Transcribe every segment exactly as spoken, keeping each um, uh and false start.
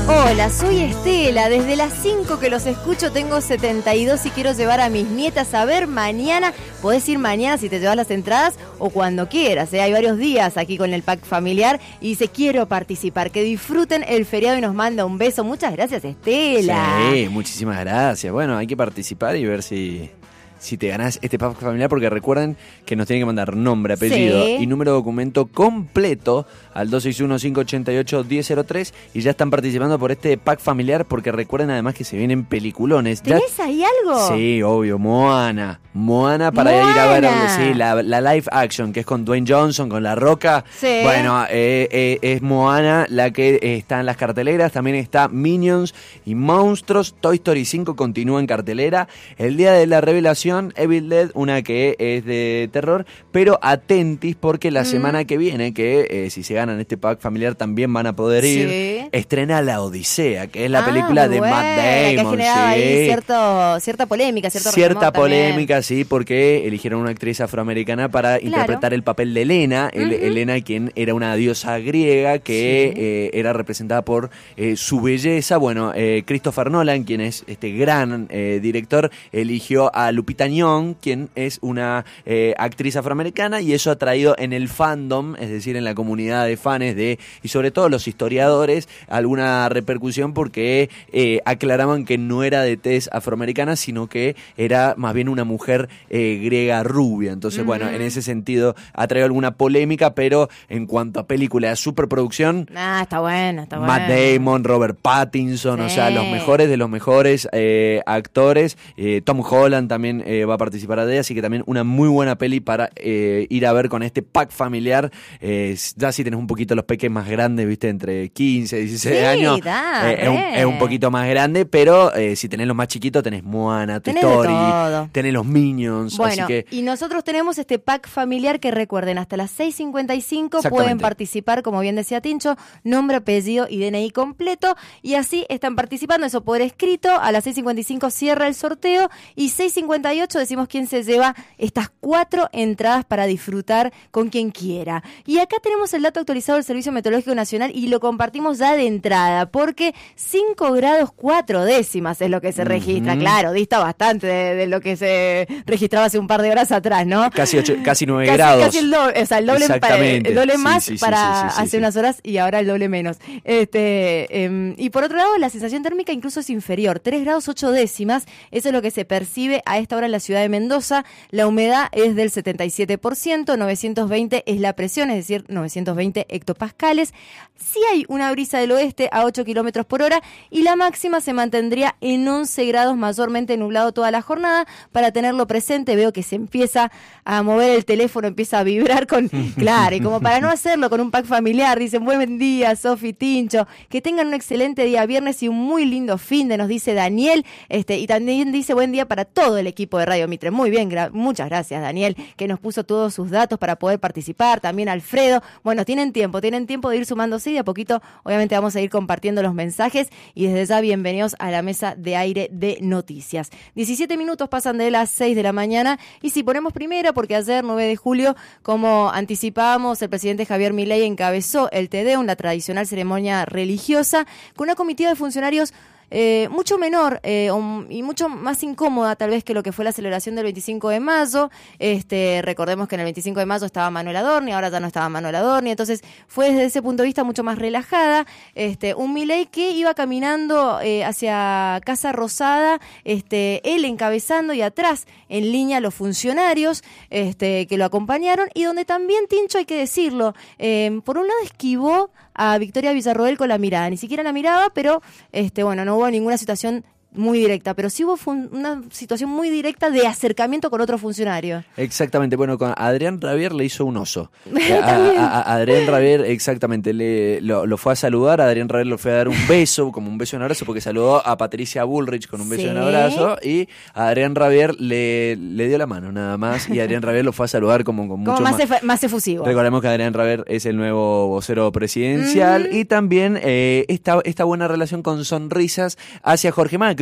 Hola, soy Estela. Desde las cinco que los escucho tengo setenta y dos y quiero llevar a mis nietas a ver mañana. Podés ir mañana si te llevas las entradas o cuando quieras, ¿eh? Hay varios días aquí con el pack familiar y dice quiero participar. Que disfruten el feriado y nos manda un beso. Muchas gracias, Estela. Sí, muchísimas gracias. Bueno, hay que participar y ver si... si te ganás este pack familiar, porque recuerden que nos tienen que mandar nombre, apellido sí. y número de documento completo al dos seis uno, cinco ocho ocho, uno cero cero tres y ya están participando por este pack familiar, porque recuerden además que se vienen peliculones. ¿Tenés ya... ahí algo? Sí, obvio, Moana. Moana para Moana. ir a ver sí, la, la live action, que es con Dwayne Johnson, con La Roca. Sí. Bueno, eh, eh, es Moana la que eh, está en las carteleras. También está Minions y Monstruos. Toy Story cinco continúa en cartelera. El día de la revelación, Evil Dead, una que es de terror, pero atentis porque la mm. semana que viene, que eh, si se ganan este pack familiar también van a poder ir, sí. estrena La Odisea, que es la ah, película de bueno, Matt Damon. Que ha sí. ahí cierto, cierta polémica, cierto cierta polémica, también. sí, porque eligieron una actriz afroamericana para claro. interpretar el papel de Helena, uh-huh. el, Helena quien era una diosa griega que sí. eh, era representada por eh, su belleza. Bueno, eh, Christopher Nolan, quien es este gran eh, director, eligió a Lupita Nyong'o, quien es una eh, actriz afroamericana, y eso ha traído en el fandom, es decir, en la comunidad de fans de y sobre todo los historiadores, alguna repercusión, porque eh, aclaraban que no era de tez afroamericana, sino que era más bien una mujer eh, griega rubia. Entonces, uh-huh. bueno, en ese sentido ha traído alguna polémica, pero en cuanto a película de superproducción, ah, está bueno, está bueno. Matt Damon, Robert Pattinson, sí. o sea, los mejores de los mejores eh, actores. eh, Tom Holland también eh, va a participar de ella, así que también una muy buena peli para eh, ir a ver con este pack familiar. Eh, ya si tenés un poquito los peques más grandes, viste, entre quince y dieciséis sí, años, da, eh, es, un, es un poquito más grande, pero eh, si tenés los más chiquitos, tenés Moana, Toy Story, tenés los Minions. Bueno, así que... y nosotros tenemos este pack familiar que recuerden, hasta las seis cincuenta y cinco pueden participar, como bien decía Tincho, nombre, apellido y D N I completo, y así están participando, eso por escrito. A las seis cincuenta y cinco cierra el sorteo y seis cincuenta y ocho decimos quién se lleva estas cuatro entradas para disfrutar con quien quiera. Y acá tenemos el dato actualizado del Servicio Meteorológico Nacional y lo compartimos ya de entrada, porque cinco grados cuatro décimas es lo que se uh-huh. registra. Claro, dista bastante de, de lo que se registraba hace un par de horas atrás, ¿no? Casi ocho, casi nueve casi, grados. Casi el doble, o sea, el doble, para, el doble sí, más sí, sí, para sí, sí, sí, hace sí. unas horas y ahora el doble menos. Este eh, y por otro lado, la sensación térmica incluso es inferior, tres grados ocho décimas, eso es lo que se percibe a esta hora en la ciudad de Mendoza. La humedad es del setenta y siete por ciento, novecientos veinte es la presión, es decir, novecientos veinte hectopascales. Sí hay una brisa del oeste a ocho kilómetros por hora y la máxima se mantendría en once grados, mayormente nublado toda la jornada. Para tenerlo presente, veo que se empieza a mover el teléfono, empieza a vibrar con... Claro, y como para no hacerlo con un pack familiar, dicen buen día, Sofi, Tincho, que tengan un excelente día viernes y un muy lindo fin de, nos dice Daniel, este y también dice buen día para todo el equipo de Radio Mitre. Muy bien, gra- muchas gracias, Daniel, que nos puso todos sus datos para poder participar. También Alfredo. Bueno, tienen tiempo, tienen tiempo de ir sumándose y de a poquito, obviamente, vamos a ir compartiendo los mensajes y desde ya bienvenidos a la mesa de aire de noticias. diecisiete minutos pasan de las seis de la mañana y si ponemos primera, porque ayer, nueve de julio, como anticipábamos, el presidente Javier Milei encabezó el Te Deum, la tradicional ceremonia religiosa, con una comitiva de funcionarios Eh, mucho menor eh, um, y mucho más incómoda tal vez que lo que fue la celebración del veinticinco de mayo. Este, recordemos que en el veinticinco de mayo estaba Manuel Adorni, ahora ya no estaba Manuel Adorni, entonces fue desde ese punto de vista mucho más relajada. Este, un Milei que iba caminando eh, hacia Casa Rosada, este, él encabezando y atrás en línea los funcionarios este, que lo acompañaron, y donde también, Tincho, hay que decirlo, eh, por un lado esquivó a Victoria Villarroel con la mirada, ni siquiera la miraba, pero este bueno, no hubo ninguna situación muy directa, pero sí hubo fun- una situación muy directa de acercamiento con otro funcionario. Exactamente, bueno, con Adrián Rabier le hizo un oso. a, a, a Adrián Rabier, exactamente, le, lo, lo fue a saludar, Adrián Rabier lo fue a dar un beso, como un beso y un abrazo, porque saludó a Patricia Bullrich con un beso sí. y un abrazo, y a Adrián Rabier le, le dio la mano nada más, y Adrián Rabier lo fue a saludar como con mucho como más, más, ef- más efusivo. Recordemos que Adrián Rabier es el nuevo vocero presidencial, mm-hmm. y también eh, esta, esta buena relación con sonrisas hacia Jorge Macri,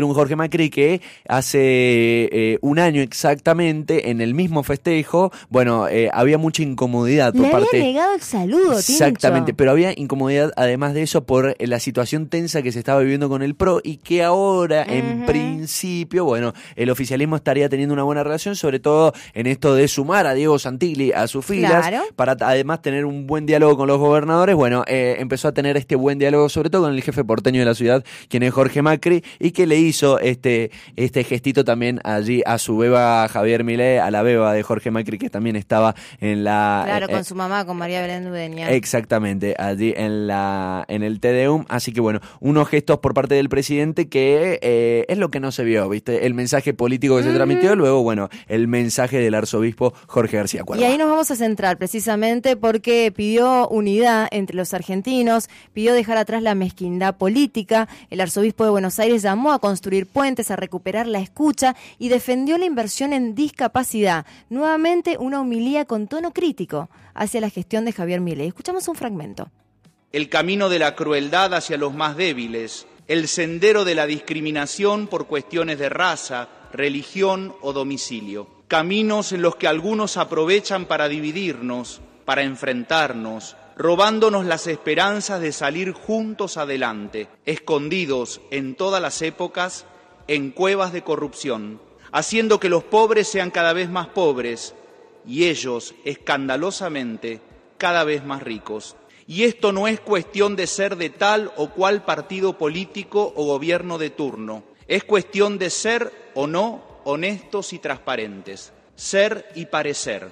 decir un Jorge Macri que hace eh, un año exactamente, en el mismo festejo, bueno, eh, había mucha incomodidad por Le parte... Le había negado el saludo, Exactamente, Tincho. pero había incomodidad además de eso por la situación tensa que se estaba viviendo con el P R O y que ahora, uh-huh. en principio, bueno, el oficialismo estaría teniendo una buena relación, sobre todo en esto de sumar a Diego Santilli a sus filas, claro. para además tener un buen diálogo con los gobernadores. Bueno, eh, empezó a tener este buen diálogo sobre todo con el jefe porteño de la ciudad, quien es Jorge Macri, y que le hizo este, este gestito también allí a su beba Javier Milei, a la beba de Jorge Macri, que también estaba en la... Claro, eh, con eh, su mamá, con María Belén Dueña. Exactamente, allí en la en el Te Deum. Así que bueno, unos gestos por parte del presidente que eh, es lo que no se vio, ¿viste? El mensaje político que se uh-huh. transmitió, luego, bueno, el mensaje del arzobispo Jorge García Cuerva. Y ahí nos vamos a centrar precisamente porque pidió unidad entre los argentinos, pidió dejar atrás la mezquindad política. El arzobispo de Buenos Aires llamó a construir puentes, a recuperar la escucha y defendió la inversión en discapacidad. Nuevamente una homilía con tono crítico hacia la gestión de Javier Milei. Escuchamos un fragmento. El camino de la crueldad hacia los más débiles, el sendero de la discriminación por cuestiones de raza, religión o domicilio. Caminos en los que algunos aprovechan para dividirnos, para enfrentarnos, robándonos las esperanzas de salir juntos adelante, escondidos en todas las épocas en cuevas de corrupción, haciendo que los pobres sean cada vez más pobres y ellos, escandalosamente, cada vez más ricos. Y esto no es cuestión de ser de tal o cual partido político o gobierno de turno. Es cuestión de ser o no honestos y transparentes. Ser y parecer.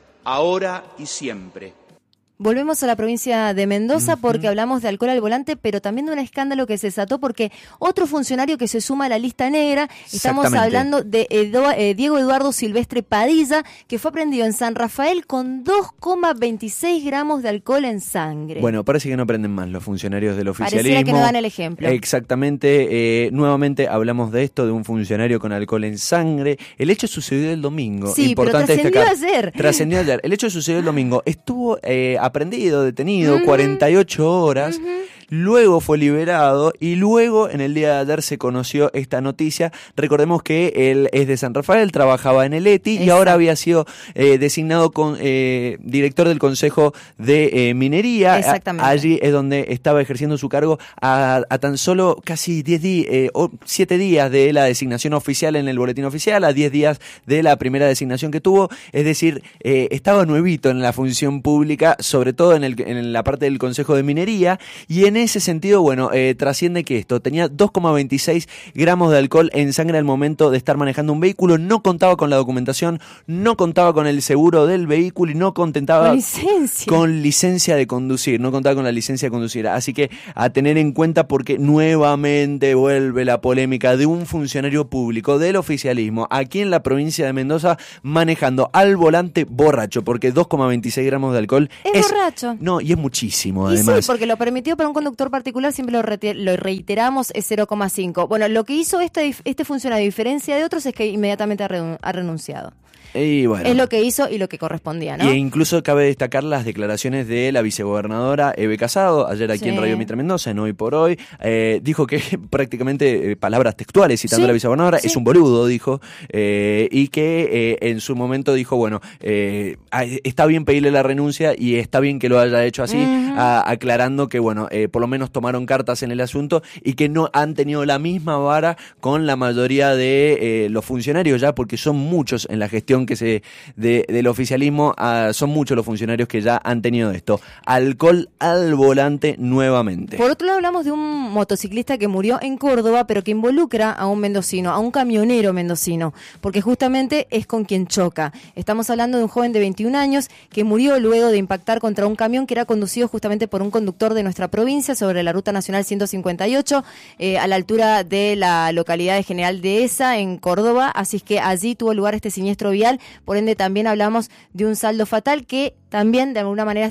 Ahora y siempre. Volvemos a la provincia de Mendoza porque uh-huh. hablamos de alcohol al volante, pero también de un escándalo que se desató porque otro funcionario que se suma a la lista negra, estamos hablando de Edu- eh, Diego Eduardo Silvestre Padilla, que fue aprendido en San Rafael con dos coma veintiséis gramos de alcohol en sangre. Bueno, parece que no aprenden más los funcionarios del oficialismo. Pareciera que no dan el ejemplo. Exactamente, eh, nuevamente hablamos de esto, de un funcionario con alcohol en sangre. El hecho sucedió el domingo. Sí, Importante pero trascendió destacar. ayer. Trascendió ayer. El hecho sucedió el domingo. Estuvo eh, aprendido, detenido, uh-huh. cuarenta y ocho horas, uh-huh. luego fue liberado y luego en el día de ayer se conoció esta noticia. Recordemos que él es de San Rafael, trabajaba en el E T I. Exacto. Y ahora había sido eh, designado con, eh, director del Consejo de eh, Minería. Exactamente. A, allí es donde estaba ejerciendo su cargo a, a tan solo casi diez días, eh, o siete días de la designación oficial en el boletín oficial, a diez días de la primera designación que tuvo. Es decir, eh, estaba nuevito en la función pública, sobre todo en, el, en la parte del Consejo de Minería, y en ese sentido, bueno, eh, trasciende que esto tenía dos coma veintiséis gramos de alcohol en sangre al momento de estar manejando un vehículo, no contaba con la documentación, no contaba con el seguro del vehículo y no contaba con licencia. con licencia de conducir, no contaba con la licencia de conducir. Así que a tener en cuenta porque nuevamente vuelve la polémica de un funcionario público del oficialismo aquí en la provincia de Mendoza manejando al volante borracho, porque dos coma veintiséis gramos de alcohol es, es borracho. No, y es muchísimo, y además. Sí, porque lo permitió para un conductor particular, siempre lo, re- lo reiteramos, es cero coma cinco. Bueno, lo que hizo este, este funcionario, a diferencia de otros, es que inmediatamente ha, re- ha renunciado. Y bueno, es lo que hizo y lo que correspondía, ¿no? Y incluso cabe destacar las declaraciones de la vicegobernadora Eve Casado, ayer aquí sí. en Radio Mitra Mendoza, en Hoy por Hoy, eh, dijo que prácticamente, eh, palabras textuales citando sí. a la vicegobernadora, sí. es un boludo, dijo, eh, y que eh, en su momento dijo, bueno, eh, está bien pedirle la renuncia y está bien que lo haya hecho así, uh-huh. a, aclarando que, bueno, eh, por lo menos tomaron cartas en el asunto y que no han tenido la misma vara con la mayoría de eh, los funcionarios ya, porque son muchos en la gestión que se de, del oficialismo, uh, son muchos los funcionarios que ya han tenido esto. Alcohol al volante nuevamente. Por otro lado, hablamos de un motociclista que murió en Córdoba, pero que involucra a un mendocino, a un camionero mendocino, porque justamente es con quien choca. Estamos hablando de un joven de veintiún años que murió luego de impactar contra un camión que era conducido justamente por un conductor de nuestra provincia sobre la Ruta Nacional ciento cincuenta y ocho, eh, a la altura de la localidad de General Dehesa, en Córdoba. Así es que allí tuvo lugar este siniestro vial. Por ende, también hablamos de un saldo fatal que también de alguna manera está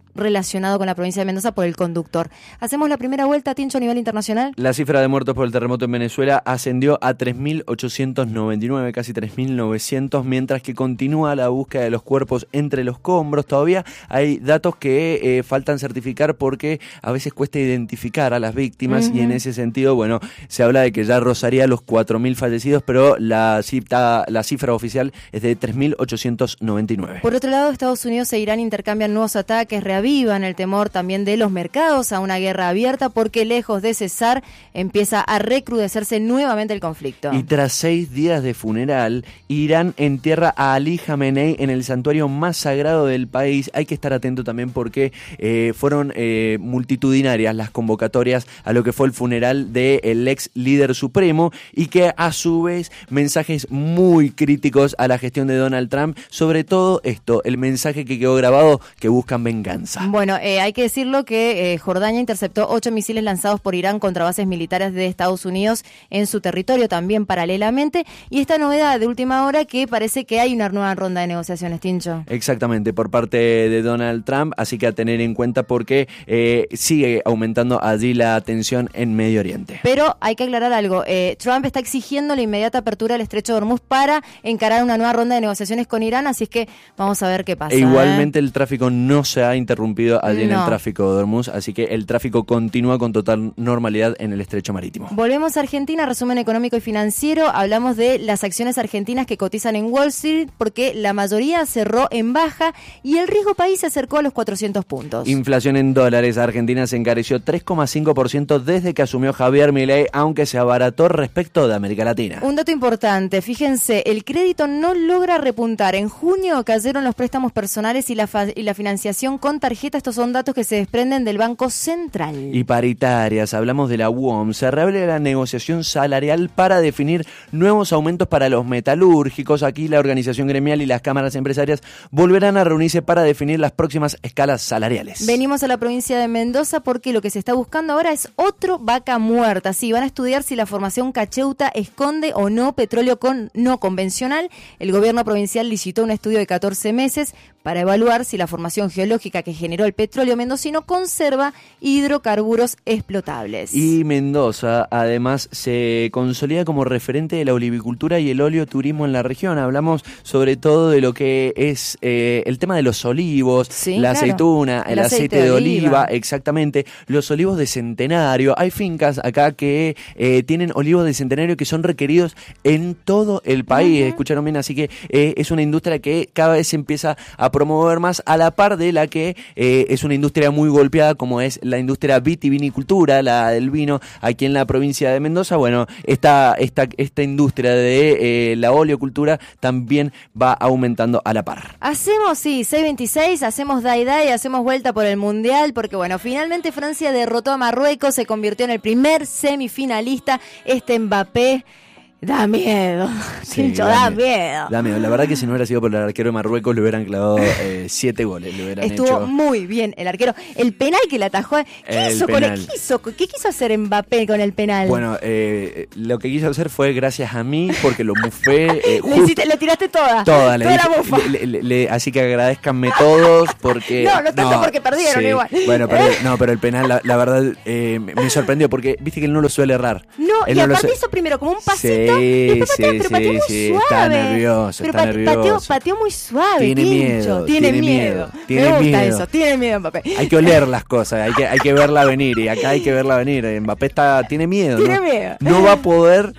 relacionado con la provincia de Mendoza por el conductor. Hacemos la primera vuelta, Tincho, a nivel internacional. La cifra de muertos por el terremoto en Venezuela ascendió a tres mil ochocientos noventa y nueve, casi tres mil novecientos, mientras que continúa la búsqueda de los cuerpos entre los escombros. Todavía hay datos que eh, faltan certificar porque a veces cuesta identificar a las víctimas, uh-huh. y en ese sentido, bueno, se habla de que ya rozaría los cuatro mil fallecidos, pero la cifra, la cifra oficial es de tres mil ochocientos noventa y nueve. Por otro lado, Estados Unidos e Irán intercambian nuevos ataques, reavivan el temor también de los mercados a una guerra abierta porque lejos de cesar empieza a recrudecerse nuevamente el conflicto. Y tras seis días de funeral, Irán entierra a Ali Khamenei en el santuario más sagrado del país. Hay que estar atento también porque eh, fueron eh, multitudinarias las convocatorias a lo que fue el funeral del ex líder supremo y que a su vez mensajes muy críticos a la gestión de Donald Trump, sobre todo esto, el mensaje que quedó grabado, que buscan venganza. Bueno, eh, hay que decirlo que eh, Jordania interceptó ocho misiles lanzados por Irán contra bases militares de Estados Unidos en su territorio también paralelamente, y esta novedad de última hora que parece que hay una nueva ronda de negociaciones, Tincho. Exactamente, por parte de Donald Trump, así que a tener en cuenta porque eh, sigue aumentando allí la tensión en Medio Oriente. Pero hay que aclarar algo, eh, Trump está exigiendo la inmediata apertura del estrecho de Hormuz para encarar una nueva ronda de negociaciones con Irán, así es que vamos a ver qué pasa. E igualmente ¿eh? el tráfico no se ha interrumpido allí no. en el tráfico de Hormuz, así que el tráfico continúa con total normalidad en el estrecho marítimo. Volvemos a Argentina, resumen económico y financiero, hablamos de las acciones argentinas que cotizan en Wall Street porque la mayoría cerró en baja y el riesgo país se acercó a los cuatrocientos puntos. Inflación en dólares, Argentina se encareció tres coma cinco por ciento desde que asumió Javier Milei, aunque se abarató respecto de América Latina. Un dato importante, fíjense, el crédito no logra repuntar. En junio cayeron los préstamos personales y la, fa- y la financiación con tarjeta. Estos son datos que se desprenden del Banco Central. Y paritarias, hablamos de la U O M. Se reabre la negociación salarial para definir nuevos aumentos para los metalúrgicos. Aquí la organización gremial y las cámaras empresarias volverán a reunirse para definir las próximas escalas salariales. Venimos a la provincia de Mendoza porque lo que se está buscando ahora es otro vaca muerta. Sí, van a estudiar si la formación Cacheuta esconde o no petróleo con, no convencional. El gobierno provincial licitó un estudio de catorce meses para evaluar si la formación geológica que generó el petróleo mendocino conserva hidrocarburos explotables. Y Mendoza, además, se consolida como referente de la olivicultura y el oleoturismo en la región. Hablamos sobre todo de lo que es eh, el tema de los olivos, sí, la claro. aceituna, el, el aceite, aceite de oliva. oliva, exactamente, los olivos de centenario. Hay fincas acá que eh, tienen olivos de centenario que son requeridos en todo el país, uh-huh. escucharon bien, así que eh, es una industria que cada vez se empieza a promover más, a la par de la que eh, es una industria muy golpeada como es la industria vitivinicultura, la del vino aquí en la provincia de Mendoza. Bueno, esta, esta, esta industria de eh, la oleocultura también va aumentando a la par. Hacemos, sí, seis veintiséis, hacemos die-die, hacemos vuelta por el Mundial, porque bueno, finalmente Francia derrotó a Marruecos, se convirtió en el primer semifinalista, este Mbappé. Da miedo, sí, Tincho, da, da miedo. Da miedo. La verdad que si no hubiera sido por el arquero de Marruecos le hubieran clavado eh, siete goles. Le hubieran Estuvo hecho... muy bien el arquero. El penal que le atajó. ¿Qué el hizo, penal. Con el, ¿qué hizo? ¿Qué quiso hacer Mbappé con el penal? Bueno, eh, lo que quiso hacer fue gracias a mí porque lo mufé. Eh, le, hiciste, le tiraste toda. Toda, toda le, la bufa. Le, le, le, así que agradezcanme todos porque. No, no tanto no, porque perdieron sí. igual. Bueno, pero, no, pero el penal, la, la verdad, eh, me sorprendió porque viste que él no lo suele errar. No, él y no aparte lo... hizo primero como un pasito. Sí, y después pateó, sí, pero pateó sí, muy sí, suave. Está nervioso, pero está pateó, nervioso. pateó muy suave. Tiene Tincho. miedo. Tiene, tiene miedo. miedo. Tiene me gusta miedo. eso. Tiene miedo Mbappé. Hay que oler las cosas, hay que, hay que verla venir. Y acá hay que verla venir. Mbappé está, tiene miedo. Tiene ¿no? miedo. No va a poder.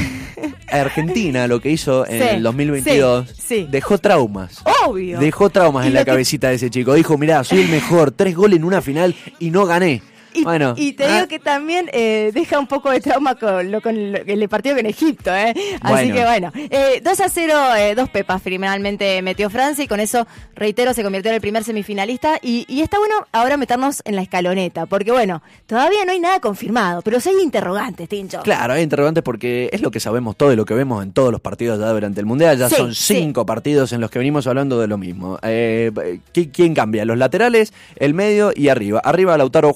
Argentina, lo que hizo en sí, el dos mil veintidós, sí, sí. dejó traumas. Obvio. Dejó traumas en la que... cabecita de ese chico. Dijo, mirá, soy el mejor, tres goles en una final y no gané. Y, bueno, y te ah, digo que también eh, deja un poco de trauma con, lo, con lo, el partido con Egipto, ¿eh? Así bueno. que bueno, eh, dos a cero, eh, dos pepas finalmente metió Francia y con eso, reitero, se convirtió en el primer semifinalista y, y está bueno ahora meternos en la escaloneta, porque bueno, todavía no hay nada confirmado, pero sí hay interrogantes, Tincho. Claro, hay interrogantes porque es lo que sabemos todo y lo que vemos en todos los partidos ya durante el Mundial, ya sí, son cinco sí. partidos en los que venimos hablando de lo mismo. Eh, ¿Quién cambia? Los laterales, el medio y arriba. Arriba Lautaro Julián, en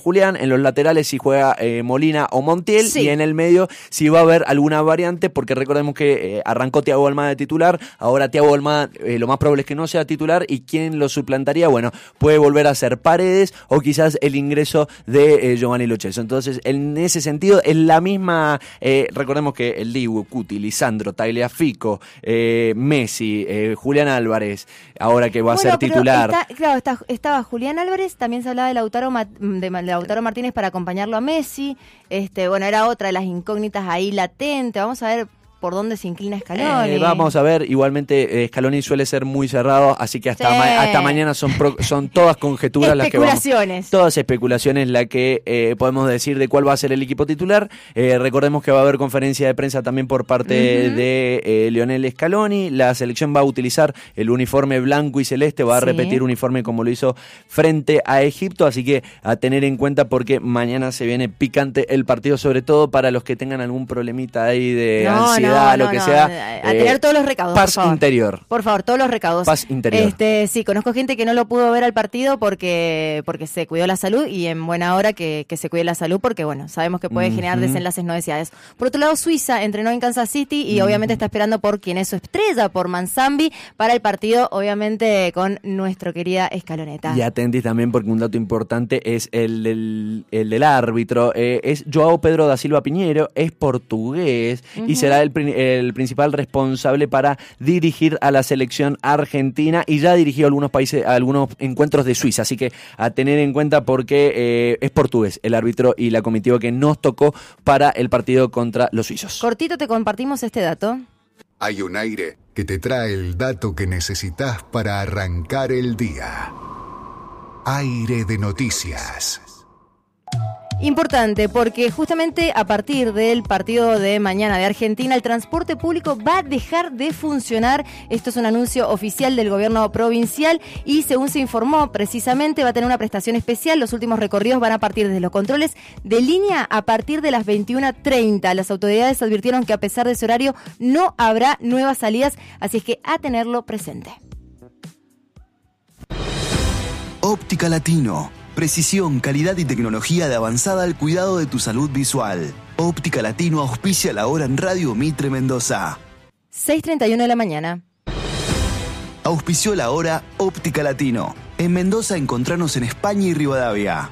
en los laterales si juega eh, Molina o Montiel, sí. y en el medio si va a haber alguna variante, porque recordemos que eh, arrancó Thiago Almada de titular, ahora Thiago Almada eh, lo más probable es que no sea titular, y ¿quién lo suplantaría? Bueno, puede volver a ser Paredes o quizás el ingreso de eh, Giovanni Lo Celso. Entonces, en ese sentido, es la misma, eh, recordemos que el Dibu, Cuti, Lisandro, Tagliafico, eh, Messi, eh, Julián Álvarez, ahora que va bueno, a ser titular. Está, claro, está, estaba Julián Álvarez, también se hablaba de Lautaro, de Lautaro Martínez para acompañarlo a Messi. Este, bueno, era otra de las incógnitas ahí latente. Vamos a ver por dónde se inclina Scaloni. Eh, vamos a ver, igualmente eh, Scaloni suele ser muy cerrado, así que hasta, sí. ma- hasta mañana son pro- son todas conjeturas las que vamos. Especulaciones. Todas especulaciones las que eh, podemos decir de cuál va a ser el equipo titular. Eh, recordemos que va a haber conferencia de prensa también por parte uh-huh. de eh, Lionel Scaloni. La selección va a utilizar el uniforme blanco y celeste, va a sí. repetir uniforme como lo hizo frente a Egipto, así que a tener en cuenta porque mañana se viene picante el partido, sobre todo para los que tengan algún problemita ahí de no, ansiedad. No, lo no, que no, sea, a tener eh, todos los recaudos. Paz por favor. interior. Por favor, todos los recaudos. Paz interior. Este, sí, conozco gente que no lo pudo ver al partido porque porque se cuidó la salud, y en buena hora que, que se cuide la salud porque, bueno, sabemos que puede uh-huh. generar desenlaces no deseados. Por otro lado, Suiza entrenó en Kansas City y uh-huh. obviamente está esperando por quien es su estrella, por Manzambi, para el partido, obviamente, con nuestro querida Scaloneta. Y atentis también porque un dato importante es el del, el del árbitro. Eh, es Joao Pedro da Silva Piñero, es portugués uh-huh. y será el, el principal responsable para dirigir a la selección argentina, y ya dirigió algunos países, algunos encuentros de Suiza, así que a tener en cuenta porque eh, es portugués el árbitro y la comitiva que nos tocó para el partido contra los suizos. Cortito te compartimos este dato. Hay un aire que te trae el dato que necesitas para arrancar el día. Aire de noticias. Importante, porque justamente a partir del partido de mañana de Argentina, el transporte público va a dejar de funcionar. Esto es un anuncio oficial del gobierno provincial y, según se informó, precisamente va a tener una prestación especial. Los últimos recorridos van a partir desde los controles de línea a partir de las veintiuna treinta. Las autoridades advirtieron que a pesar de ese horario no habrá nuevas salidas, así es que a tenerlo presente. Óptica Latino. Precisión, calidad y tecnología de avanzada al cuidado de tu salud visual. Óptica Latino auspicia la hora en Radio Mitre Mendoza. seis treinta y uno de la mañana. Auspició la hora Óptica Latino. En Mendoza encontranos en España y Rivadavia.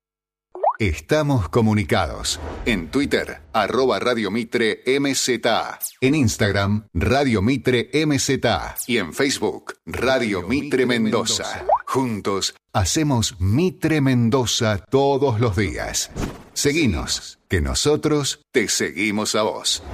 Estamos comunicados. En Twitter, arroba Radio Mitre M Z. En Instagram, Radio Mitre M Z. Y en Facebook, Radio Mitre Mendoza. Juntos, hacemos Mitre Mendoza todos los días. Seguinos, que nosotros te seguimos a vos.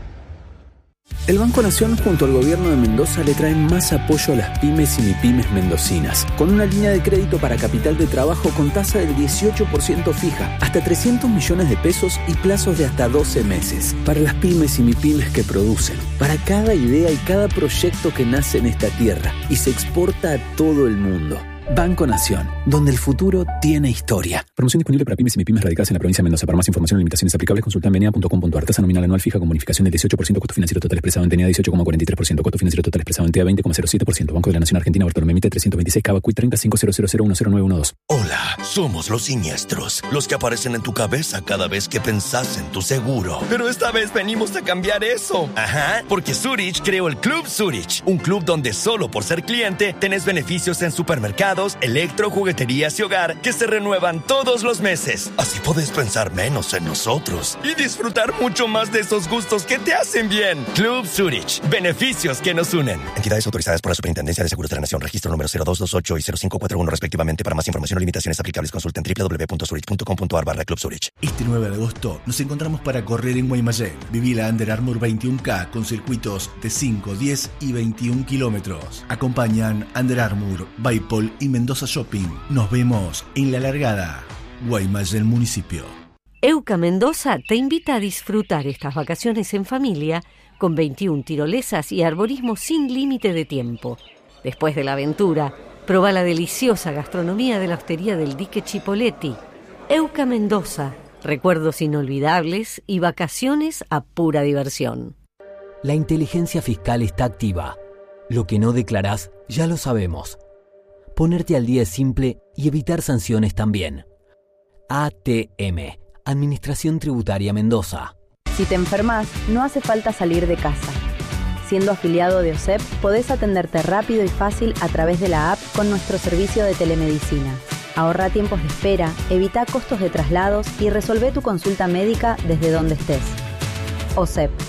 El Banco Nación junto al Gobierno de Mendoza le traen más apoyo a las pymes y mipymes mendocinas, con una línea de crédito para capital de trabajo con tasa del dieciocho por ciento fija, hasta trescientos millones de pesos y plazos de hasta doce meses. Para las pymes y mipymes que producen, para cada idea y cada proyecto que nace en esta tierra y se exporta a todo el mundo. Banco Nación, donde el futuro tiene historia. Promoción disponible para pymes y mipymes radicadas en la provincia de Mendoza. Para más información y limitaciones aplicables, consulta en b n a punto com punto a r. Tasa nominal anual fija con bonificación del dieciocho por ciento, costo financiero total expresado en T N A dieciocho coma cuarenta y tres por ciento, costo financiero total expresado en T A veinte coma cero siete por ciento. Banco de la Nación Argentina, Bartolomé Mitre trescientos veintiséis, Cava, Cuit treinta, cinco cero cero cero uno cero nueve uno dos. Hola, somos los siniestros, los que aparecen en tu cabeza cada vez que pensás en tu seguro. Pero esta vez venimos a cambiar eso. Ajá, porque Zurich creó el Club Zurich, un club donde solo por ser cliente tenés beneficios en supermercados, electro, jugueterías y hogar que se renuevan todos los meses. Así podés pensar menos en nosotros y disfrutar mucho más de esos gustos que te hacen bien. Club Zurich. Beneficios que nos unen. Entidades autorizadas por la Superintendencia de Seguros de la Nación. Registro número cero dos dos ocho y cero cinco cuatro uno respectivamente. Para más información o limitaciones aplicables, consulta en doble u doble u doble u punto zurich punto com punto a r barra Club Zurich. Este nueve de agosto nos encontramos para correr en Guaymallén. Viví la Under Armour veintiuno K con circuitos de cinco, diez y veintiún kilómetros. Acompañan Under Armour, Baipol y Mendoza Shopping. Nos vemos en la largada. Guaymallén municipio. Euca Mendoza te invita a disfrutar estas vacaciones en familia con veintiuna tirolesas y arborismo sin límite de tiempo. Después de la aventura, proba la deliciosa gastronomía de la hostería del Dique Chipoletti. Euca Mendoza, recuerdos inolvidables y vacaciones a pura diversión. La inteligencia fiscal está activa. Lo que no declarás, ya lo sabemos. Ponerte al día es simple y evitar sanciones también. A T M, Administración Tributaria Mendoza. Si te enfermas, no hace falta salir de casa. Siendo afiliado de O S E P, podés atenderte rápido y fácil a través de la app con nuestro servicio de telemedicina. Ahorra tiempos de espera, evita costos de traslados y resolvé tu consulta médica desde donde estés. O S E P,